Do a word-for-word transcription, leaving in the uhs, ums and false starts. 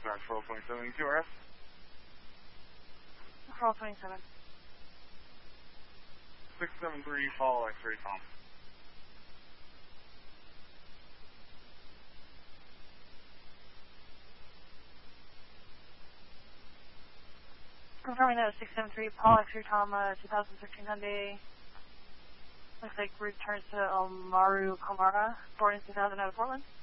Dispatch twelve twenty-seven, Q R S. twelve twenty-seven. six seven three, Paul, X-ray Tom. Confirming that six seven three, Paul, X-ray Tom, uh, twenty thirteen Hyundai. Looks like returns to Omaru, Komara, born in two thousand out of Portland.